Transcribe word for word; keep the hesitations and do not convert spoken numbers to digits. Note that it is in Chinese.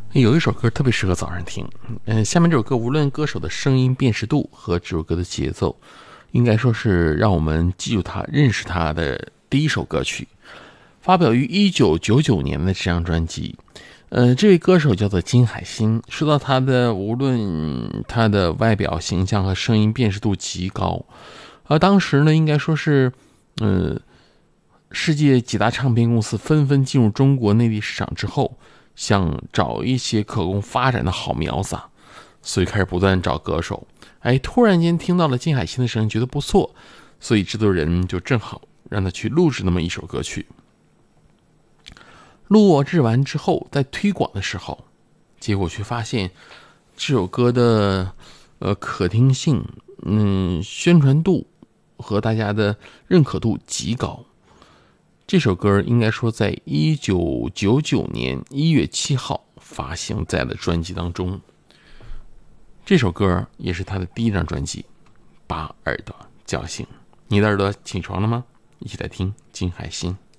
有一首歌特别适合早上听，嗯，下面这首歌无论歌手的声音辨识度和这首歌的节奏，应该说是让我们记住他、认识他的第一首歌曲。发表于一九九九年的这张专辑，呃，这位歌手叫做金海心。说到他的，无论他的外表形象和声音辨识度极高，而当时呢，应该说是，呃，世界几大唱片公司纷纷进入中国内地市场之后，想找一些可供发展的好苗子，所以开始不断找歌手。哎，突然间听到了金海心的声音，觉得不错，所以制作人就正好让他去录制那么一首歌曲。录制完之后，在推广的时候，结果却发现这首歌的呃可听性、嗯宣传度和大家的认可度极高。这首歌应该说在一九九九年一月七号发行在了专辑当中。这首歌也是他的第一张专辑《把耳朵叫醒》。你的耳朵起床了吗？一起来听金海心。